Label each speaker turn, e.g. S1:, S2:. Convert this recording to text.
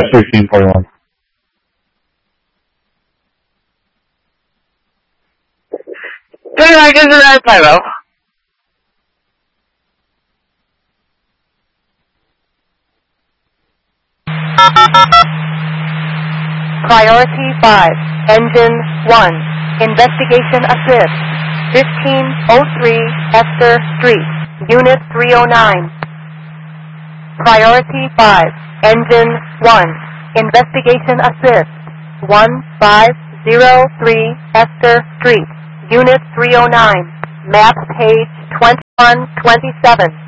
S1: 1641.
S2: Good luck is the red pyro.
S3: Priority 5, Engine 1, Investigation Assist, 1503 Esther Street, Unit 309. Priority 5, Engine 1, Investigation Assist, 1503 Esther Street, Unit 309, map page 2127.